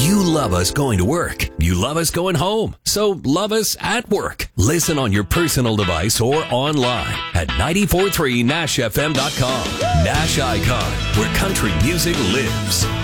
You love us going to work. You love us going home. So love us at work. Listen on your personal device or online at 943nashfm.com. Nash Icon, where country music lives.